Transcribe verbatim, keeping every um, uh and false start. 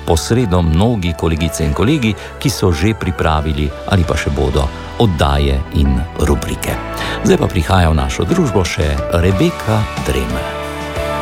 posredno mnogi kolegice in kolegi, ki so že pripravili ali pa še bodo oddaje in rubrike. Zdaj pa prihaja v našo družbo še Rebeka Dremelj.